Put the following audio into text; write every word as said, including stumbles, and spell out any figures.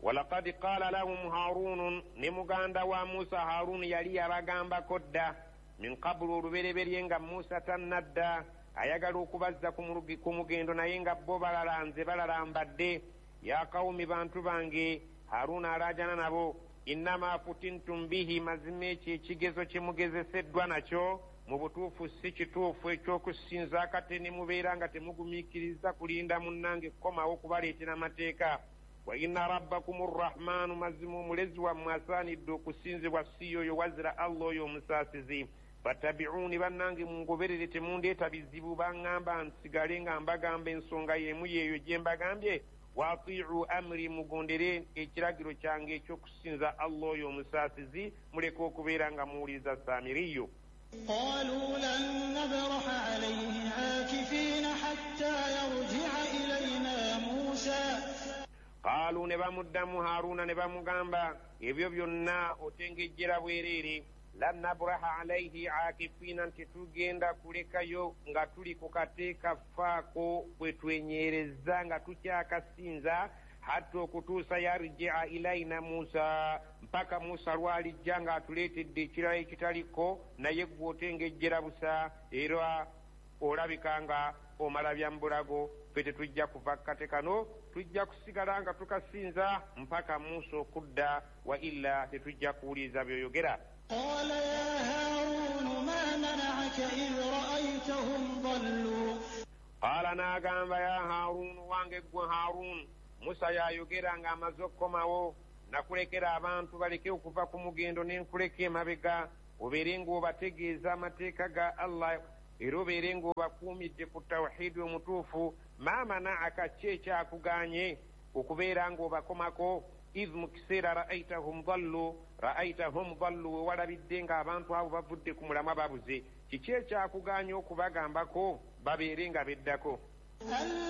walaqad qala lahum harun ne muganda wa musa harun yali yabagambako dda min qablu olubereberye nga musa tannadda ayagala okubazza ku mugendo naye nga bo balalanze balalambadde ya qawmi bantu bange haruna alajana nabo innama futintum bihi mazima ekyo ekigezo kyemugezeseddwa nakyo mu butuufu si kituufu ekyokusinza akate ne mubeera nga temugumiikiriza kulinda munnange kukomawo okubaleetera amateeka wa inna rabbakum arrahmanu mazima omulezi wammwe asaanidde okusinzibwa si oyo wazira allah oyo omusaasizi fattabi'uuni bannange mungoberere temundeeta bizibu baŋŋamba nsigale nga mbagamba ensonga y'emu yeeyo gye mbagambye waati'u amri mugondere ekiragiro kyange ekyokusinza allah oyo omusaasizi muleke okubeera nga muwuliriza saamiriyo. قالوا لن نبرح عليه عاكفين حتى يرجع إلينا موسى قالوا ne bamuddamu haruna ne bamugamba ebyo byonna otengejjera bwereere lan nabraha alayhi akifina nti tugenda kulekayo nga tuli ku kateeka faako bwe twenyereza nga tukyakasinza hatta okutuusa yarjia ilaina musa mpaka musa lwalijja nga atuleetedde ekirala ekitaliko naye gwe otengejjera busa era olabika nga omala byambulago fe tetujja kuva kate kano tujja kusigala nga tukasinza mpaka musa okudda wa illa tetujja kuwuliriza byoyogera. قال يا هارون ما منعك إذ رأيتهم ضلوا قال ناغamba ya harun wange gwe harun musa yayogera nga amaze okukomawo nakulekera abantu baleke okuva ku mugendo nenkuleka emabega obeere ng'obategeeza amateeka ga allah era obeere ng'obakuumidde ku tawhidi omutuufu ma manaaka ki ekyakuganye okubeera ng'obakomako iz mu kiseera ra'aytahum dallu ra'aytahum dallu we walabidde ng'abantu abo bavudde ku mulamwa babuze kiki ekyakuganya okubagambako babeere nga beddako.